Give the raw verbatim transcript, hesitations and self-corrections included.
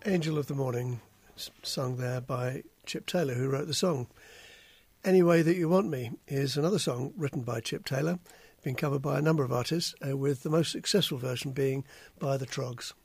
Angel of the Morning, sung there by Chip Taylor, who wrote the song. Any Way That You Want Me is another song written by Chip Taylor, been covered by a number of artists, uh, with the most successful version being by the Troggs.